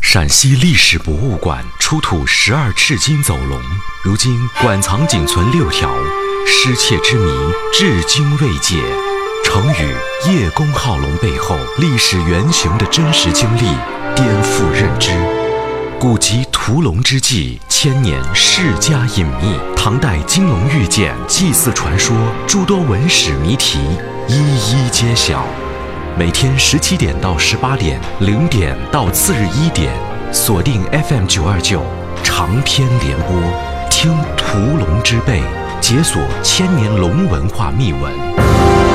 陕西历史博物馆出土12赤金走龙，如今馆藏仅存6条，失窃之谜至今未解。成语“叶公好龙”背后历史原型的真实经历颠覆认知。古籍屠龙之际，千年世家隐秘，唐代金龙玉简、祭祀传说，诸多文史谜题一一揭晓。每天17点到18点，0点到次日1点，锁定 FM 929长篇联播，听屠龙之辈，解锁千年龙文化秘闻。